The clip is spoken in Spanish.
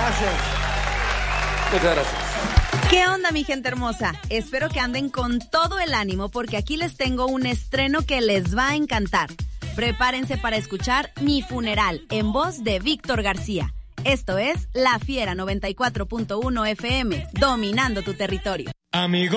gracias. Muchas gracias. ¿Qué onda, mi gente hermosa? Espero que anden con todo el ánimo porque aquí les tengo un estreno que les va a encantar. Prepárense para escuchar Mi Funeral en voz de Víctor García. Esto es La Fiera 94.1 FM, dominando tu territorio. Amigo.